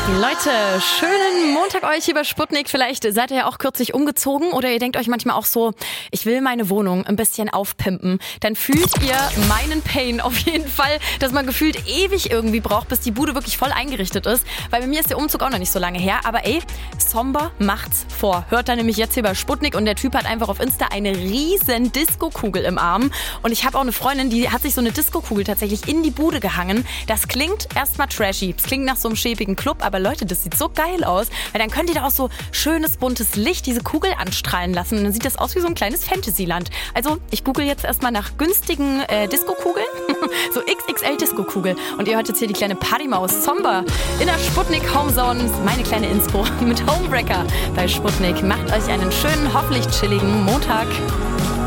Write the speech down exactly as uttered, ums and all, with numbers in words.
Leute, schönen Montag euch hier bei Sputnik. Vielleicht seid ihr ja auch kürzlich umgezogen oder ihr denkt euch manchmal auch so, ich will meine Wohnung ein bisschen aufpimpen. Dann fühlt ihr meinen Pain auf jeden Fall, dass man gefühlt ewig irgendwie braucht, bis die Bude wirklich voll eingerichtet ist. Weil bei mir ist der Umzug auch noch nicht so lange her. Aber ey, Somber macht's vor. Hört da nämlich jetzt hier bei Sputnik und der Typ hat einfach auf Insta eine riesen Disco-Kugel im Arm. Und ich habe auch eine Freundin, die hat sich so eine Disco-Kugel tatsächlich in die Bude gehangen. Das klingt erstmal trashy. Es klingt nach so einem schäbigen Club, aber Leute, das sieht so geil aus, weil dann könnt ihr da auch so schönes, buntes Licht diese Kugel anstrahlen lassen und dann sieht das aus wie so ein kleines Fantasyland. Also ich google jetzt erstmal nach günstigen äh, Disco-Kugeln, so X X L-Disco-Kugel und ihr hört jetzt hier die kleine Partymaus Somber in der Sputnik Homezone, meine kleine Inspo mit Homebreaker bei Sputnik. Macht euch einen schönen, hoffentlich chilligen Montag.